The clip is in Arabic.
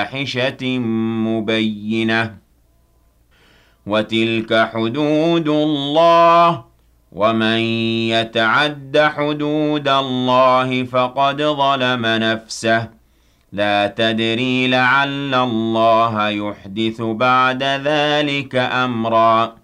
فاحشة مبينة وتلك حدود الله ومن يتعد حدود الله فقد ظلم نفسه لا تدري لعل الله يحدث بعد ذلك أمرا